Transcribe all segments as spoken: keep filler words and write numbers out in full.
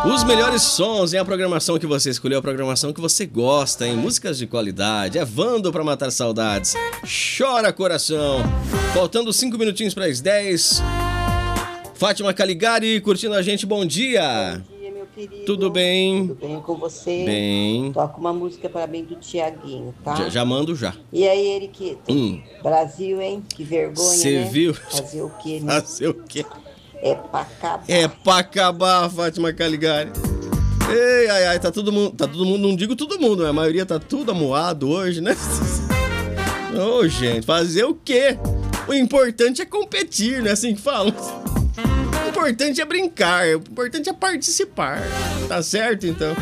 Os melhores sons, é a programação que você escolheu, a programação que você gosta, hein? Músicas de qualidade, é Vando pra matar saudades. Chora coração. Faltando cinco minutinhos para as dez. Fátima Caligari curtindo a gente, bom dia. Bom dia, meu querido. Tudo bem? Tudo bem com você? Bem. Toca uma música para mim do Tiaguinho, tá? Já, já mando já. E aí, Eriquito? Hum. Brasil, hein? Que vergonha, Cê né? viu? Fazer o quê, né? Fazer o quê? É pra acabar. É pra acabar, Fátima Caligari. Ei, ai, ai, tá todo mundo, tá todo mundo, não digo todo mundo, né? A maioria tá tudo amuado hoje, né? Ô, oh, gente, fazer o quê? O importante é competir, né? Assim que falam. O importante é brincar, o importante é participar. Tá certo, então?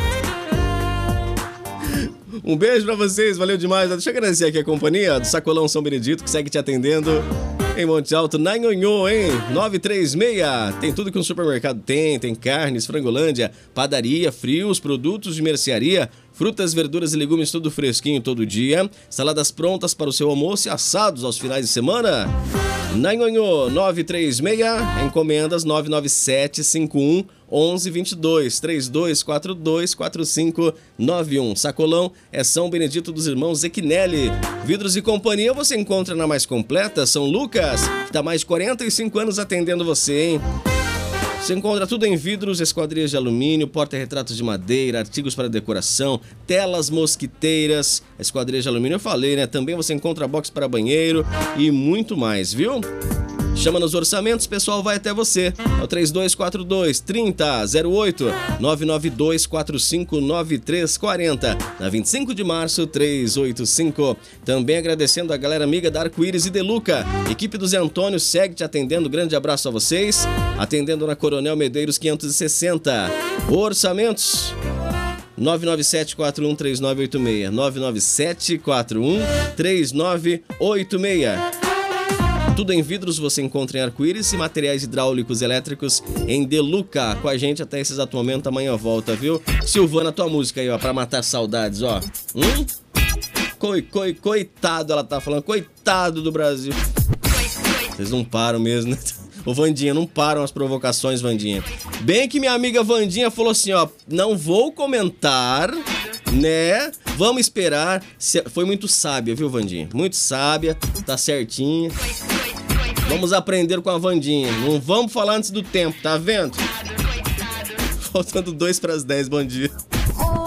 Um beijo pra vocês, valeu demais. Deixa eu agradecer aqui a companhia do Sacolão São Benedito, que segue te atendendo em Monte Alto, na Nhonhô, hein? nove três seis. Tem tudo que um supermercado tem. Tem carnes, Frangolândia, padaria, frios, produtos de mercearia, frutas, verduras e legumes, tudo fresquinho todo dia. Saladas prontas para o seu almoço e assados aos finais de semana. Na Nhonhô, nove três seis. Encomendas nove nove sete cinco um onze vinte e dois, trinta e dois quarenta e dois quarenta e cinco noventa e um. Sacolão é São Benedito dos Irmãos Zequinelli. Vidros e companhia você encontra na Mais Completa, São Lucas, que está há mais de quarenta e cinco anos atendendo você, hein? Você encontra tudo em vidros, esquadrias de alumínio, porta-retratos de madeira, artigos para decoração, telas mosquiteiras, esquadrias de alumínio, eu falei, né? Também você encontra box para banheiro e muito mais, viu? Chama nos orçamentos, pessoal, vai até você. É o três dois quatro dois, trinta zero oito, nove nove dois quatro cinco nove três quatro zero. Na vinte e cinco de março, trezentos e oitenta e cinco. Também agradecendo a galera amiga da Arco-Íris e Deluca. Equipe do Zé Antônio segue te atendendo. Grande abraço a vocês. Atendendo na Coronel Medeiros quinhentos e sessenta. Orçamentos nove nove sete quatro um três nove oito seis. nove nove sete quatro um três nove oito seis. Tudo em vidros você encontra em Arco-Íris e materiais hidráulicos elétricos em Deluca. Com a gente até esse exato momento, amanhã volta, viu? Silvana, tua música aí, ó, pra matar saudades, ó. Hum? Coi, coi, coitado, ela tá falando, coitado do Brasil. Vocês não param mesmo, né? Ô, Vandinha, não param as provocações, Vandinha. Bem que minha amiga Vandinha falou assim, ó, não vou comentar, né? Vamos esperar. Foi muito sábia, viu, Vandinha? Muito sábia, tá certinha. Vamos aprender com a Vandinha. Não vamos falar antes do tempo, tá vendo? Faltando dois para as dez, bom dia.